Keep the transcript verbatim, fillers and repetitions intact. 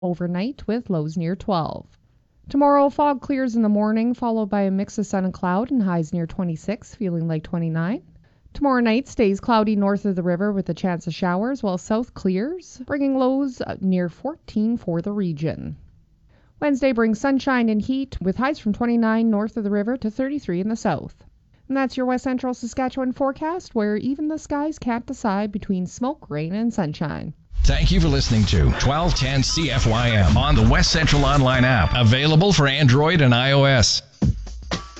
overnight with lows near twelve. Tomorrow, fog clears in the morning, followed by a mix of sun and cloud and highs near twenty-six, feeling like twenty-nine. Tomorrow night stays cloudy north of the river with a chance of showers, while south clears, bringing lows near fourteen for the region. Wednesday brings sunshine and heat, with highs from twenty-nine north of the river to thirty-three in the south. And that's your West Central Saskatchewan forecast, where even the skies can't decide between smoke, rain, and sunshine. Thank you for listening to twelve ten C F Y M on the West Central Online app, available for Android and iOS.